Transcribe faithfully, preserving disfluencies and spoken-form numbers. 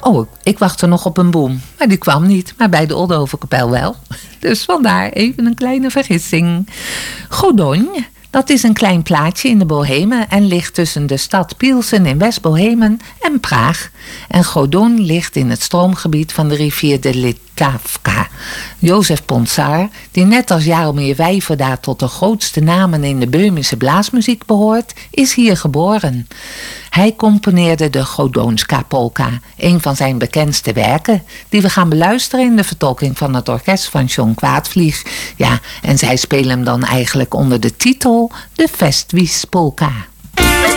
Oh, ik wachtte nog op een boom. Maar die kwam niet, maar bij de Oldhovenkapel wel. Dus vandaar even een kleine vergissing. Godogne, dat is een klein plaatsje in de Bohemen en ligt tussen de stad Pilsen in West-Bohemen en Praag. En Godogne ligt in het stroomgebied van de rivier de Litavka. Jozef Ponsard, die net als Jaromir Vijverdaar tot de grootste namen in de Böhmische blaasmuziek behoort, is hier geboren. Hij componeerde de Godonska polka, een van zijn bekendste werken, die we gaan beluisteren in de vertolking van het orkest van John Quadvlieg. Ja, en zij spelen hem dan eigenlijk onder de titel De Festwies Polka.